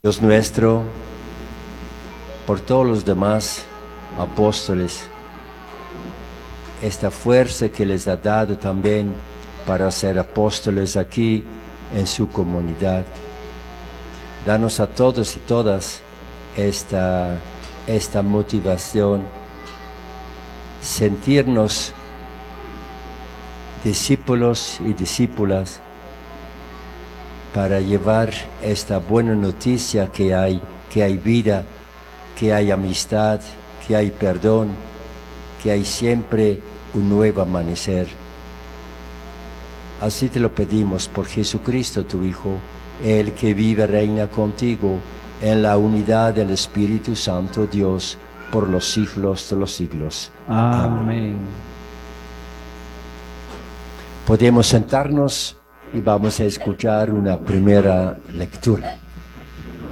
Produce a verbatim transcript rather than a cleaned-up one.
Dios nuestro, por todos los demás apóstoles, esta fuerza que les ha dado también para ser apóstoles aquí en su comunidad. Danos a todos y todas esta, esta motivación, sentirnos discípulos y discípulas para llevar esta buena noticia que hay, que hay vida, que hay amistad, que hay perdón, que hay siempre un nuevo amanecer. Así te lo pedimos por Jesucristo tu Hijo, el que vive y reina contigo en la unidad del Espíritu Santo, Dios, por los siglos de los siglos. Amén. Podemos sentarnos y vamos a escuchar una primera lectura.